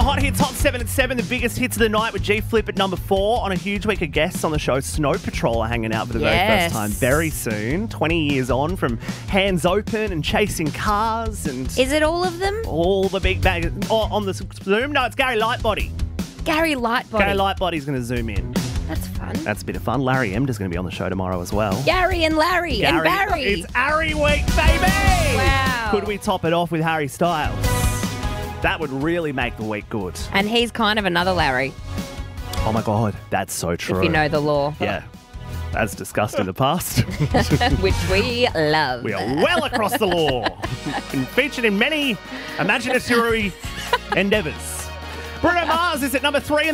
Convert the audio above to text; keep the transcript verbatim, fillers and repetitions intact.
Hot Hits, Hot seven at seven, the biggest hits of the night with G Flip at number four. On a huge week of guests on the show, Snow Patrol are hanging out for the very Yes. first time very soon. twenty years on from Hands Open and Chasing Cars and Is it all of them? all the big bag. Oh, on the Zoom? No, it's Gary Lightbody. Gary Lightbody. Gary Lightbody's going to zoom in. That's fun. That's a bit of fun. Larry Emder's going to be on the show tomorrow as well. Gary and Larry and Gary- Barry. It's Harry Week, baby! Wow. Could we top it off with Harry Styles? That would really make the week good. And he's kind of another Larry, Oh my God, that's so true. if you know the law. Yeah. As discussed in the past. Which we love. We are well across the law and featured in many imaginatory endeavours. Bruno Mars is at number three.